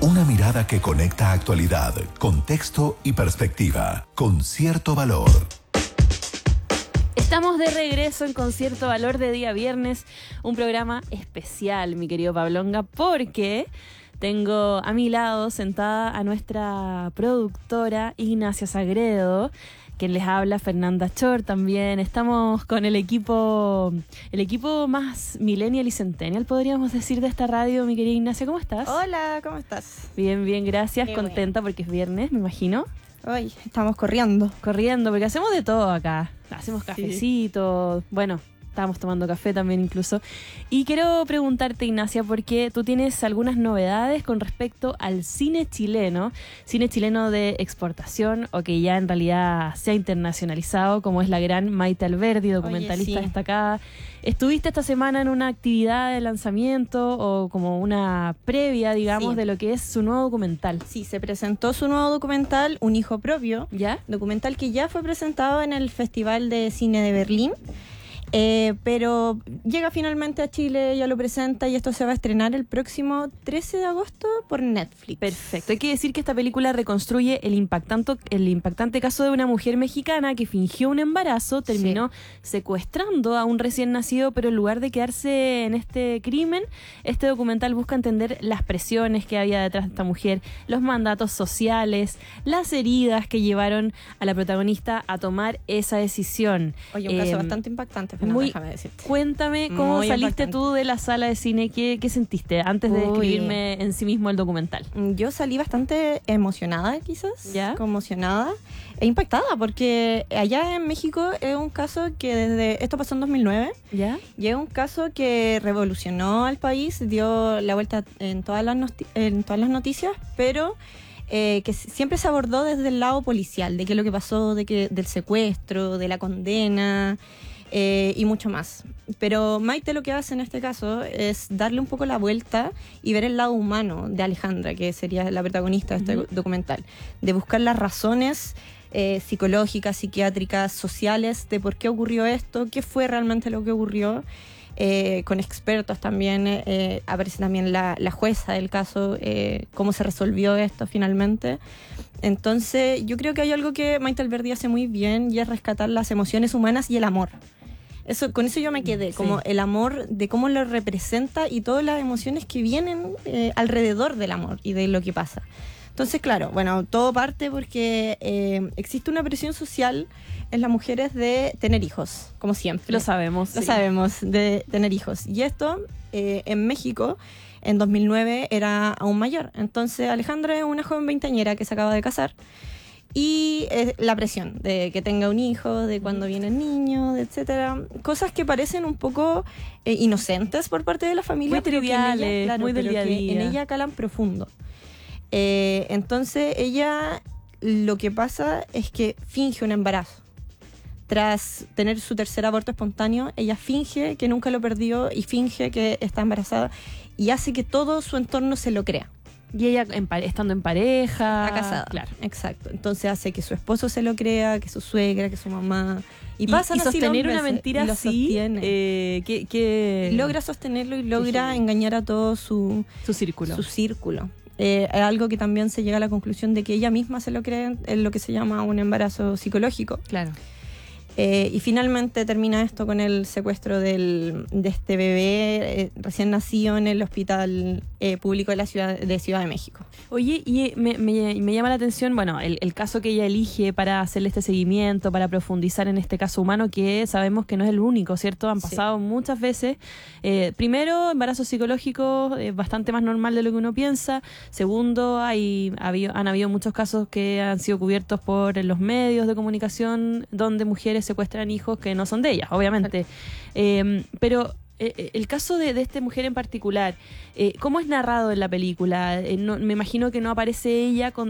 Una mirada que conecta actualidad, contexto y perspectiva, con cierto valor. Estamos de regreso en Concierto Valor de día viernes, un programa especial, mi querido Pablonga, porque tengo a mi lado sentada a nuestra productora Ignacia Sagredo, quien les habla, Fernanda Chor también. Estamos con el equipo más millennial y centennial, podríamos decir, de esta radio. Mi querida Ignacia, ¿cómo estás? Hola, ¿cómo estás? Bien, bien, gracias. Qué Contenta porque es viernes, me imagino. Hoy estamos corriendo. Corriendo, porque hacemos de todo acá. Hacemos cafecitos, bueno, estábamos tomando café también incluso. Y quiero preguntarte, Ignacia, porque tú tienes algunas novedades con respecto al cine chileno de exportación, o que ya en realidad se ha internacionalizado, como es la gran Maite Alberdi, documentalista destacada. ¿Estuviste esta semana en una actividad de lanzamiento o como una previa, digamos, de lo que es su nuevo documental? Sí, se presentó su nuevo documental, Un hijo propio. ¿Ya? Documental que ya fue presentado en el Festival de Cine de Berlín. Pero llega finalmente a Chile, ya lo presenta, y esto se va a estrenar el próximo 13 de agosto por Netflix. Perfecto. Hay que decir que esta película reconstruye el impactante caso de una mujer mexicana que fingió un embarazo, terminó secuestrando a un recién nacido, pero en lugar de quedarse en este crimen, este documental busca entender las presiones que había detrás de esta mujer, los mandatos sociales, las heridas que llevaron a la protagonista a tomar esa decisión. Oye, un caso bastante impactante. Déjame decirte. Cuéntame cómo saliste tú de la sala de cine, ¿qué sentiste antes de describirme en sí mismo el documental? Yo salí bastante emocionada, quizás, conmocionada e impactada, porque allá en México es un caso que esto pasó en 2009, y es un caso que revolucionó al país, dio la vuelta en todas las noticias, pero que siempre se abordó desde el lado policial, de qué es lo que pasó, del secuestro, de la condena, y mucho más. Pero Maite lo que hace en este caso es darle un poco la vuelta y ver el lado humano de Alejandra, que sería la protagonista de este documental, de buscar las razones psicológicas, psiquiátricas, sociales de por qué ocurrió esto, qué fue realmente lo que ocurrió. Con expertos también, aparece también la jueza del caso, cómo se resolvió esto finalmente. Entonces yo creo que hay algo que Maite Alberdi hace muy bien, y es rescatar las emociones humanas y el amor. Con eso yo me quedé, como el amor, de cómo lo representa y todas las emociones que vienen alrededor del amor y de lo que pasa. Entonces, claro, bueno, todo parte porque existe una presión social en las mujeres de tener hijos, como siempre. Lo sabemos, de tener hijos. Y esto, en México, en 2009, era aún mayor. Entonces, Alejandra es una joven veinteañera que se acaba de casar. Y la presión de que tenga un hijo, de cuándo viene el niño, etcétera. Cosas que parecen un poco inocentes por parte de la familia. Muy triviales, muy del día a día. En ella calan profundo. Entonces ella, lo que pasa es que finge un embarazo. Tras tener su tercer aborto espontáneo, ella finge que nunca lo perdió y finge que está embarazada, y hace que todo su entorno se lo crea. Y ella estando en pareja, está casada, claro. Exacto. Entonces hace que su esposo se lo crea, que su suegra, que su mamá, y pasan así sostener una meses, mentira así, que logra sostenerlo y logra engañar a todo su círculo. Es algo que también se llega a la conclusión de que ella misma se lo cree, en lo que se llama un embarazo psicológico. Claro. Y finalmente termina esto con el secuestro de este bebé recién nacido en el hospital público de Ciudad de México. Oye, y me llama la atención, bueno, el caso que ella elige para hacerle este seguimiento, para profundizar en este caso humano, que sabemos que no es el único, ¿cierto? Han pasado muchas veces. Primero, embarazo psicológico, bastante más normal de lo que uno piensa. Segundo, han habido muchos casos que han sido cubiertos por los medios de comunicación, donde mujeres secuestran hijos que no son de ellas, obviamente. Pero el caso de esta mujer en particular, ¿cómo es narrado en la película? Me imagino que no aparece ella con